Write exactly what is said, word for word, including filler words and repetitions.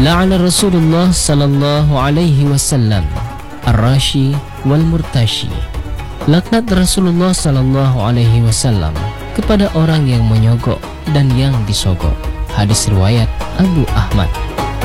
La'ana Rasulullah sallallahu alaihi wasallam ar-rashi wal murtashi. Laknat Rasulullah sallallahu alaihi wasallam kepada orang yang menyogok dan yang disogok. Hadis riwayat Abu Ahmad.